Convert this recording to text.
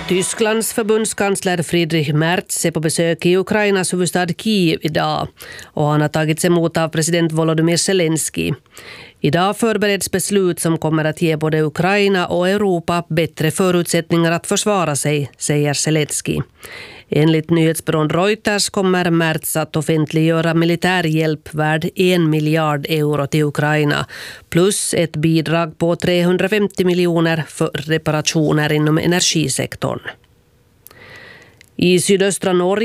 Tysklands förbundskansler Friedrich Merz är på besök i Ukrainas huvudstad Kiev idag och han har tagits emot av president Volodymyr Zelensky. Idag förbereds beslut som kommer att ge både Ukraina och Europa bättre förutsättningar att försvara sig, säger Zelensky. Enligt nyhetsbyrån Reuters kommer Merz att offentliggöra militärhjälp värd 1 miljard euro till Ukraina plus ett bidrag på 350 miljoner för reparationer inom energisektorn. I sydöstra Norge